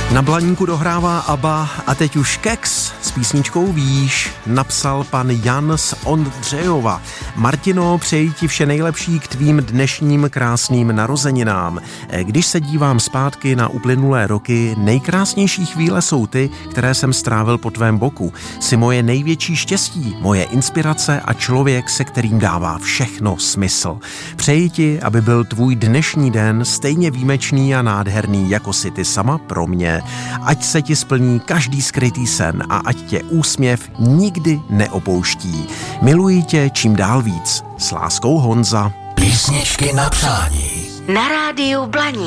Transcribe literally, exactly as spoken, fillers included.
Na Blaníku dohrává ABBA a teď už keks s písničkou Víš napsal pan Jan z Ondřejova. Martino, přeji ti vše nejlepší k tvým dnešním krásným narozeninám. Když se dívám zpátky na uplynulé roky, nejkrásnější chvíle jsou ty, které jsem strávil po tvém boku. Jsi moje největší štěstí, moje inspirace a člověk, se kterým dává všechno smysl. Přeji ti, aby byl tvůj dnešní den stejně výjimečný a nádherný, jako si ty sama pro mě. Ať se ti splní každý skrytý sen a ať tě úsměv nikdy neopouští. Miluji tě čím dál víc. S láskou, Honza. Písničky na přání. Na rádiu Blaník.